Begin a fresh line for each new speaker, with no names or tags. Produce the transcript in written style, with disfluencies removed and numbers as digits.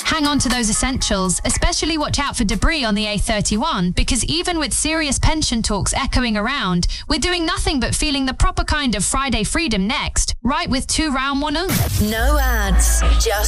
Hang on to those essentials, especially watch out for debris on the A31, because even with serious pension talks echoing around, we're doing nothing but feeling the proper kind of Friday freedom next, right with 2 round 1
No ads, just